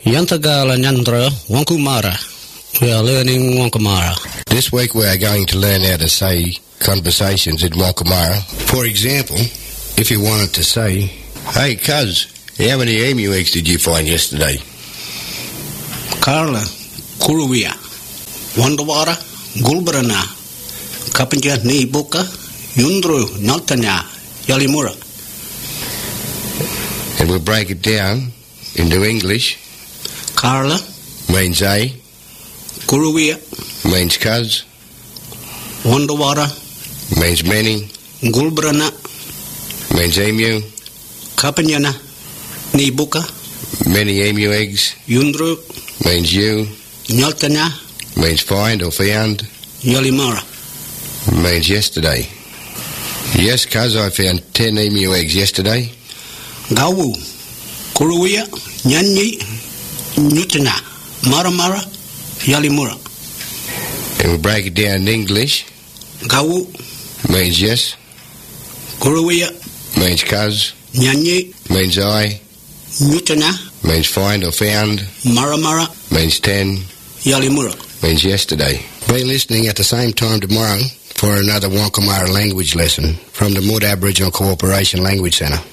Yantagala Nyandra Wankumara. We are learning Wankumara. This week we are going to learn how to say conversations in Wankumara. For example, if you wanted to say, "Hey cuz, how many emu eggs did you find yesterday?" Carla Kuruwia Wandawara Gulbrana Kapanja Ni Boka Yundru Naltanya Yalimura. And we'll break it down into English. Carla Means a, Kuruwia means cuz, Wandawara means many, Gulbrana means emu, Kapanyana Ni Boka many emu eggs, Yundru means you, Naltanya means find or found, Yalimara. means yesterday. Yes, cuz, I found 10 emu eggs yesterday. Gawu Kuruwia Nyanyi Nutana Maramara Yalimura. And we'll break it down in English. Gawu Means yes, Kuruwia means cuz, Nyanyi means I, Nutana means find or found, Maramara means 10, Yalimura. means yesterday. Be listening at the same time tomorrow for another Wankumara language lesson from the Mood Aboriginal Cooperation Language Centre.